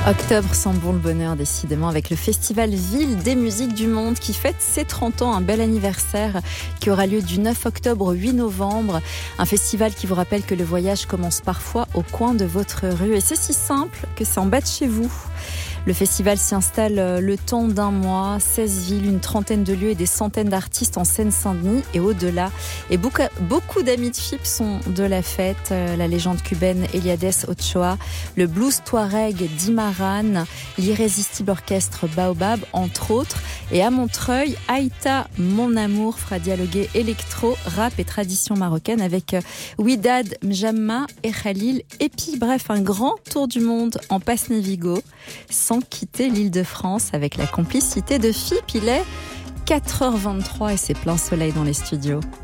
Octobre sent bon le bonheur, décidément, avec le festival Ville des musiques du monde qui fête ses 30 ans, un bel anniversaire qui aura lieu du 9 octobre au 8 novembre. Un festival qui vous rappelle que le voyage commence parfois au coin de votre rue. Et c'est si simple que c'est en bas de chez vous. Le festival s'y installe le temps d'un mois, 16 villes, une trentaine de lieux et des centaines d'artistes en Seine-Saint-Denis et au-delà. Et beaucoup d'amis de FIP sont de la fête. La légende cubaine Eliades Ochoa, le blues touareg Dimaran, l'irrésistible orchestre Baobab, entre autres. Et à Montreuil, Aïta Mon Amour fera dialoguer électro, rap et tradition marocaine avec Ouidad Mjamma et Khalil Epi. Bref, un grand tour du monde en Passe-Navigo, sans quitter l'Île-de-France, avec la complicité de FIP. Il est 4h23 et c'est plein soleil dans les studios.